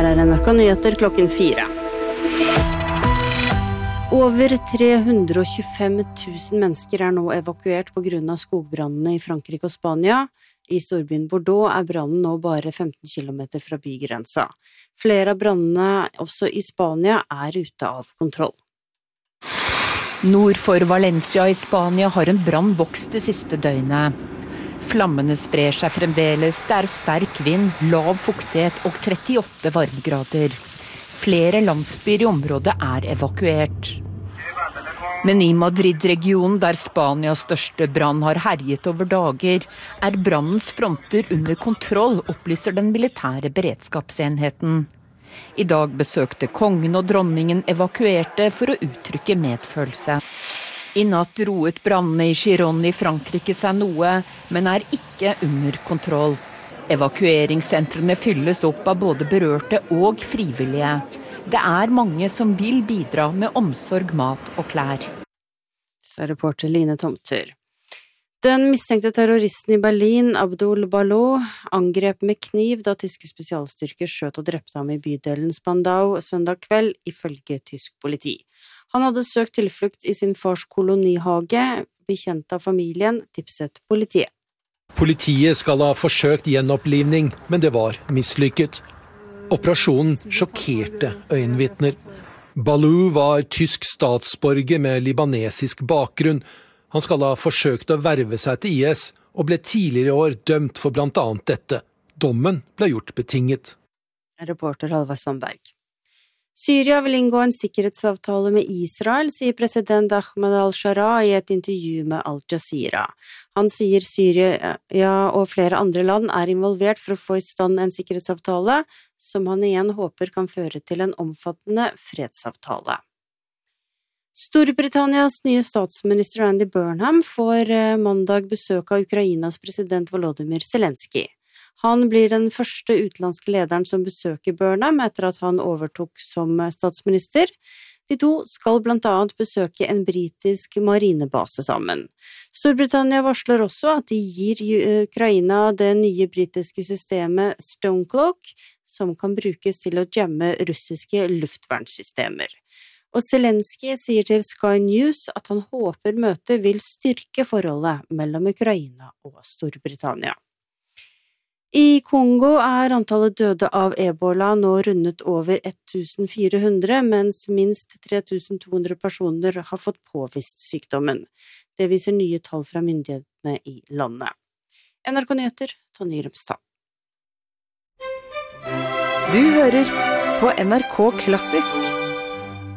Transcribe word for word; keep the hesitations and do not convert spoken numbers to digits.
er N R K Nyheter klokken fire. Over tre hundre og tjuefem tusen mennesker er nå evakuert på grunn av skogbrannene i Frankrike og Spania. I storbyen Bordeaux er brannen nå bare femten kilometer fra bygrensa. Flere av brannene, også i Spania, er ute av kontroll. Nord for Valencia i Spania har en brann vokst det siste døgnet. Flammene sprer seg fremdeles, det er sterk vind, lav fuktighet og trettiåtte varmegrader. Flere landsbyer i området er evakuert. Men i Madrid-regionen, der Spanias største brann har herjet over dager, er brannens fronter under kontroll, opplyser den militære beredskapsenheten. I dag besøkte kongen og dronningen evakuerte for å uttrykke medfølelse. I natt roet brannene i Giron i Frankrike seg noe, men er ikke under kontroll. Evakueringssentrene fylles opp av både berørte og frivillige. Det er mange som vil bidra med omsorg, mat og klær. Så er reporter Line Tomter. Den mistenkte terroristen i Berlin, Abdul Balou, angrep med kniv da tyske spesialstyrker skjøt og drepte ham i bydelen Spandau søndag kveld, ifølge tysk politi. Han hadde søkt tilflukt i sin fars kolonihage, bekjent av familien, tipset politiet. Politiet skal ha forsøkt gjenopplivning, men det var mislykket. Operasjonen sjokkerte øyenvitner. Balou var tysk statsborger med libanesisk bakgrunn. Han skal ha forsøkt å verve seg til I S, og ble tidligere i år dømt for blant annet dette. Dommen ble gjort betinget. Reporter Halvard Sandberg. Syria vil inngå en sikkerhetsavtale med Israel, sier president Ahmed al-Shara i et intervju med Al Jazeera. Han sier Syria og flere andre land er involvert for å få i stand en sikkerhetsavtale, som han igjen håper kan føre til en omfattende fredsavtale. Storbritannias nye statsminister Andy Burnham får mandag besøk av Ukrainas president Volodymyr Zelensky. Han blir den første utenlandske lederen som besøker Burnham etter at han overtok som statsminister. De to skal blant annet besøke en britisk marinebase sammen. Storbritannia varsler også at de gir Ukraina det nye britiske systemet Stonecloak, som kan brukes til å jamme russiske luftvernsystemer. Og Zelensky sier til Sky News at han håper møtet vil styrke forholdet mellom Ukraina og Storbritannia. I Kongo er antallet døde av ebola nå rundet over fjorten hundre, mens minst tre tusen to hundre personer har fått påvist sykdommen. Det viser nye tall fra myndighetene i landet. N R K Nyheter, Tonje Rømstad. Du hører på N R K Klassisk.